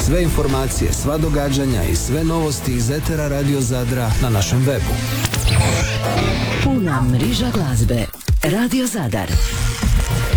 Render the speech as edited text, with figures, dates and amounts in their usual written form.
Sve informacije, sva događanja i sve novosti iz etera Radio Zadra na našem webu. Puna mriža glazbe. Radio Zadar.